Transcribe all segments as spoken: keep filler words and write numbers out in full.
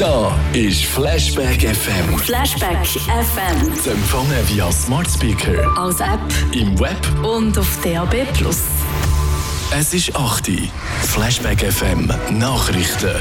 Da ist Flashback F M. Flashback F M. Zu empfangen via Smart Speaker, Als App im Web und auf D A B plus. Es ist acht Uhr. Flashback F M Nachrichten.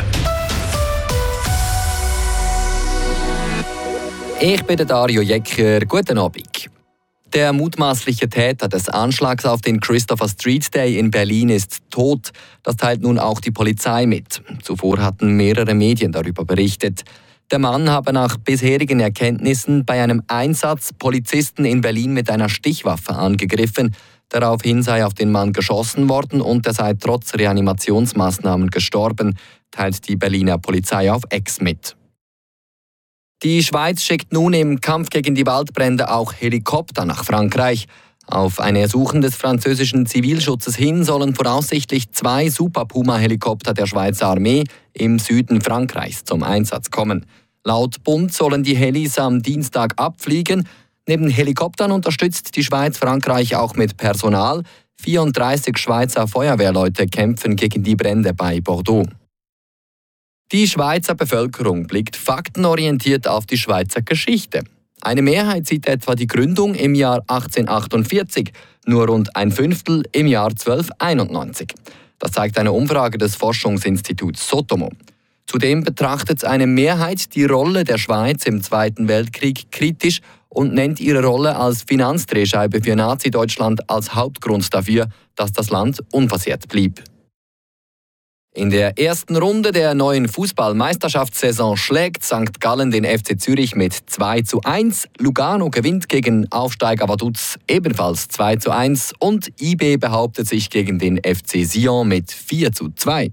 Ich bin der Dario Jecker. Guten Abend. Der mutmaßliche Täter des Anschlags auf den Christopher Street Day in Berlin ist tot. Das teilt nun auch die Polizei mit. Zuvor hatten mehrere Medien darüber berichtet. Der Mann habe nach bisherigen Erkenntnissen bei einem Einsatz Polizisten in Berlin mit einer Stichwaffe angegriffen. Daraufhin sei auf den Mann geschossen worden und er sei trotz Reanimationsmaßnahmen gestorben, teilt die Berliner Polizei auf X mit. Die Schweiz schickt nun im Kampf gegen die Waldbrände auch Helikopter nach Frankreich. Auf ein Ersuchen des französischen Zivilschutzes hin sollen voraussichtlich zwei Super Puma-Helikopter der Schweizer Armee im Süden Frankreichs zum Einsatz kommen. Laut Bund sollen die Helis am Dienstag abfliegen. Neben Helikoptern unterstützt die Schweiz Frankreich auch mit Personal. vierunddreißig Schweizer Feuerwehrleute kämpfen gegen die Brände bei Bordeaux. Die Schweizer Bevölkerung blickt faktenorientiert auf die Schweizer Geschichte. Eine Mehrheit sieht etwa die Gründung im Jahr achtzehnhundertachtundvierzig, nur rund ein Fünftel im Jahr zwölfhunderteinundneunzig. Das zeigt eine Umfrage des Forschungsinstituts Sotomo. Zudem betrachtet eine Mehrheit die Rolle der Schweiz im Zweiten Weltkrieg kritisch und nennt ihre Rolle als Finanzdrehscheibe für Nazi-Deutschland als Hauptgrund dafür, dass das Land unversehrt blieb. In der ersten Runde der neuen Fußball-Meisterschaftssaison schlägt Sankt Gallen den F C Zürich mit zwei zu eins, Lugano gewinnt gegen Aufsteiger Vaduz ebenfalls zwei zu eins und I B behauptet sich gegen den F C Sion mit vier zu zwei.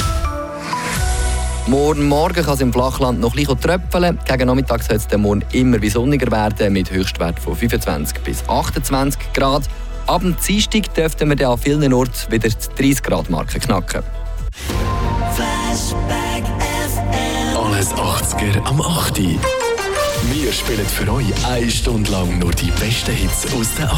Morgen Morgen kann es im Flachland noch ein bisschen tröpfeln. Gegen Nachmittag soll es morgen immer wie sonniger werden mit Höchstwert von fünfundzwanzig bis achtundzwanzig Grad. Ab dem Dienstag dürften wir dann an vielen Orten wieder die dreißig Grad Marke knacken. Flashback F M. Alles achtziger am acht Uhr. Wir spielen für euch eine Stunde lang nur die besten Hits aus der